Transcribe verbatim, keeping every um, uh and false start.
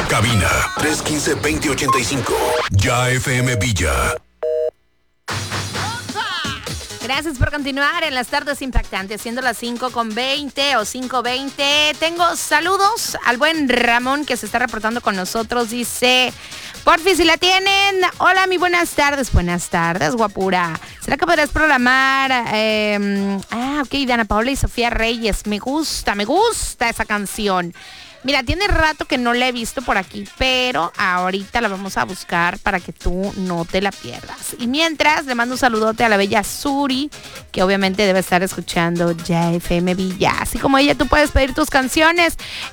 Cabina tres uno cinco, dos cero ocho cinco. Ya F M Villa. Gracias por continuar en las tardes impactantes, siendo las cinco con veinte o cinco veinte. Tengo saludos al buen Ramón que se está reportando con nosotros. Dice, porfi, si la tienen. Hola, mi buenas tardes. Buenas tardes, guapura. ¿Será que podrás programar? Eh, ah, ok, Dana Paola y Sofía Reyes. Me gusta, me gusta esa canción. Mira, tiene rato que no la he visto por aquí, pero ahorita la vamos a buscar para que tú no te la pierdas. Y mientras, le mando un saludote a la bella Suri, que obviamente debe estar escuchando ya F M Villa. Así como ella, tú puedes pedir tus canciones